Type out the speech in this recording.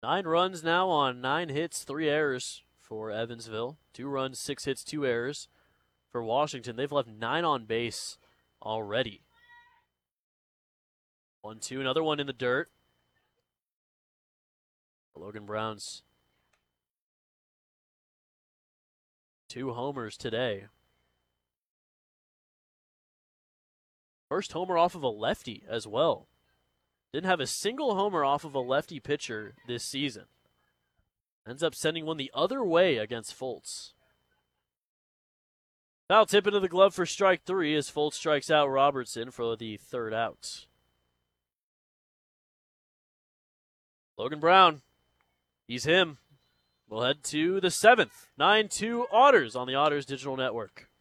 9 runs now on 9 hits, 3 errors for Evansville. 2 runs, 6 hits, 2 errors for Washington. They've left 9 on base already. 1-2, another one in the dirt. Logan Brown's 2 homers today. First homer off of a lefty as well. Didn't have a single homer off of a lefty pitcher this season. Ends up sending one the other way against Fultz. Foul tip into the glove for strike 3 as Fultz strikes out Robertson for the 3rd out. Logan Brown, he's him. We'll head to the 7th. 9-2 Otters on the Otters Digital Network.